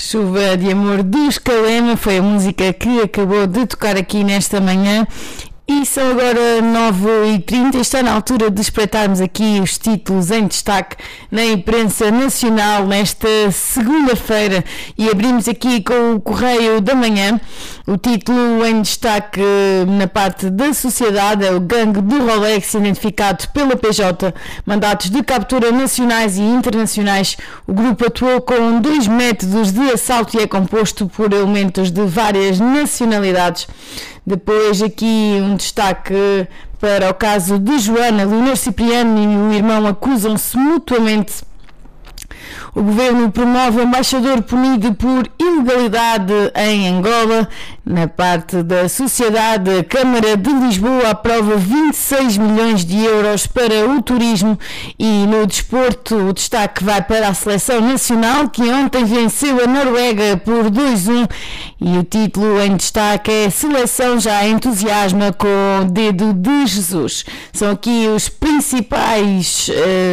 Chuva de Amor dos Calema foi a música que acabou de tocar aqui nesta manhã. E são agora 9h30 e está na altura de espreitarmos aqui os títulos em destaque na imprensa nacional nesta segunda-feira e abrimos aqui com o Correio da Manhã. O título em destaque na parte da sociedade é o gangue do Rolex identificado pela PJ, mandatos de captura nacionais e internacionais. O grupo atuou com 2 métodos de assalto e é composto por elementos de várias nacionalidades. Depois aqui um destaque para o caso de Joana. Leonor Cipriano e o irmão acusam-se mutuamente. O governo promove o embaixador punido por ilegalidade em Angola. Na parte da sociedade, a Câmara de Lisboa aprova 26 milhões de euros para o turismo. E no desporto, o destaque vai para a seleção nacional, que ontem venceu a Noruega por 2-1. E o título em destaque é Seleção já entusiasma com o dedo de Jesus. São aqui os principais